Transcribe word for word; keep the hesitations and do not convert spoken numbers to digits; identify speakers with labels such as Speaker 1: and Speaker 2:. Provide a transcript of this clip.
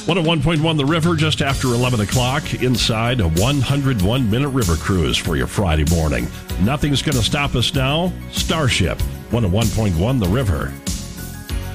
Speaker 1: one oh one point one The River, just after eleven o'clock, inside a one hundred one minute river cruise for your Friday morning. Nothing's going to stop us now. Starship, one oh one point one The River.